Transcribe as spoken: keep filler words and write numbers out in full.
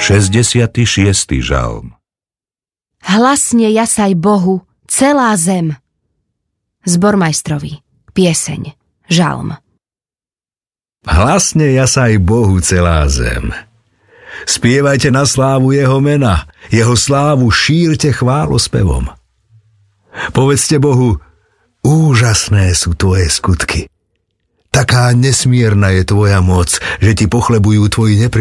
šesťdesiaty šiesty žalm. Hlasne jasaj Bohu celá zem. Zbormajstrovi, pieseň, žalm. Hlasne jasaj Bohu celá zem. Spievajte na slávu jeho mena, jeho slávu šírte chválospevom. Povedzte Bohu, úžasné sú tvoje skutky. Taká nesmierna je tvoja moc, že ti pochlebujú tvoji nepriatelia.